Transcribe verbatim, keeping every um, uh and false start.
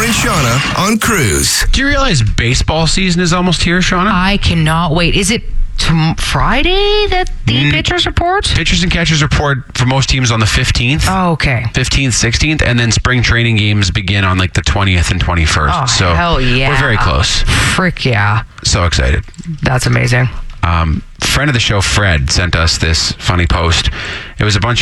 and Shauna on Cruise. Do you realize baseball season is almost here, Shauna? I cannot wait. Is it t- Friday that the mm. pitchers report? Pitchers and catchers report for most teams on the fifteenth. Oh, okay. fifteenth, sixteenth, and then spring training games begin on like the twentieth and twenty-first. Oh, so hell yeah. We're very close. Frick yeah. So excited. That's amazing. Um, friend of the show, Fred, sent us this funny post. It was a bunch